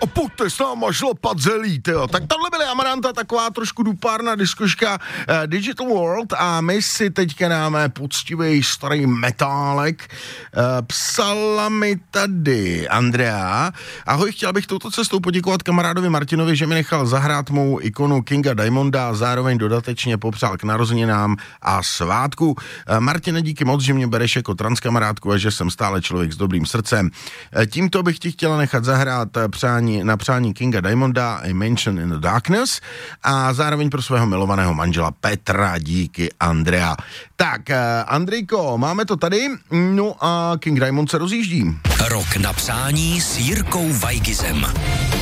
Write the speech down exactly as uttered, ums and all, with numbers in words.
a pojďte s náma žlopat zelí, tyjo. Tak tohle byly Amaranta, taková trošku dupárna diskoška uh, Digital World a my si teďka dáme poctivý starý metálek. Uh, psala mi tady Andrea. Ahoj, chtěl bych touto cestou poděkovat kamarádovi Martinovi, že mi nechal zahrát mou ikonu Kinga Diamonda a zároveň dodatečně popřál k narozeninám a svátku. Uh, Martine, díky moc, že mě bereš jako transkamarádku a že jsem stále člověk s dobrým srdcem. Uh, tímto bych ti chtěla nechat zahrát uh, přání, na přání Kinga Diamonda I Mention in the Darkness a zároveň pro svého milovaného manžela Petra, díky Andrea. Tak, uh, Andrejko, máme to tady, no a King Diamond se rozjíždí. Rok na přání s Jirkou Vajgizem.